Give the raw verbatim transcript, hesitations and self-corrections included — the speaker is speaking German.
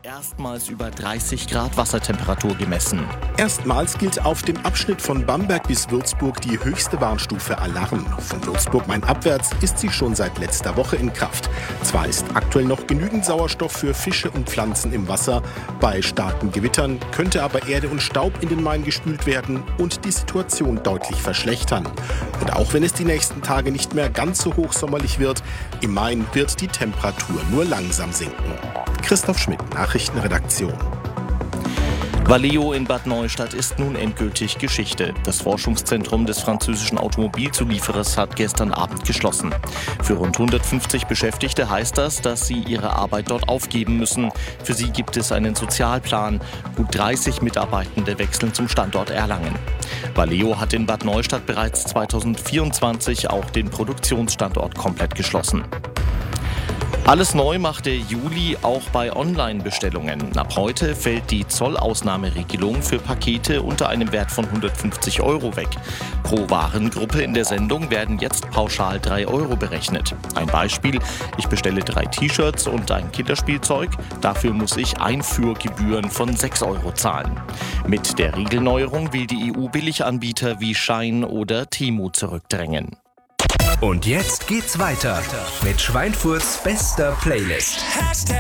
Erstmals über dreißig Grad Wassertemperatur gemessen. Erstmals gilt auf dem Abschnitt von Bamberg bis Würzburg die höchste Warnstufe Alarm. Von Würzburg Main abwärts ist sie schon seit letzter Woche in Kraft. Zwar ist aktuell noch genügend Sauerstoff für Fische und Pflanzen im Wasser. Bei starken Gewittern könnte aber Erde und Staub in den Main gespült werden und die Situation deutlich verschlechtern. Und auch wenn es die nächsten Tage nicht mehr ganz so hochsommerlich wird, im Main wird die Temperatur nur langsam sinken. Christoph Schmidt, Nachrichtenredaktion. Valeo in Bad Neustadt ist nun endgültig Geschichte. Das Forschungszentrum des französischen Automobilzulieferers hat gestern Abend geschlossen. Für rund hundertfünfzig Beschäftigte heißt das, dass sie ihre Arbeit dort aufgeben müssen. Für sie gibt es einen Sozialplan. Gut dreißig Mitarbeitende wechseln zum Standort Erlangen. Valeo hat in Bad Neustadt bereits zweitausendvierundzwanzig auch den Produktionsstandort komplett geschlossen. Alles neu macht der Juli auch bei Online-Bestellungen. Ab heute fällt die Zollausnahmeregelung für Pakete unter einem Wert von hundertfünfzig Euro weg. Pro Warengruppe in der Sendung werden jetzt pauschal drei Euro berechnet. Ein Beispiel: Ich bestelle drei T-Shirts und ein Kinderspielzeug. Dafür muss ich Einfuhrgebühren von sechs Euro zahlen. Mit der Regelneuerung will die E U Billiganbieter wie Shein oder Temu zurückdrängen. Und jetzt geht's weiter mit Schweinfurts bester Playlist.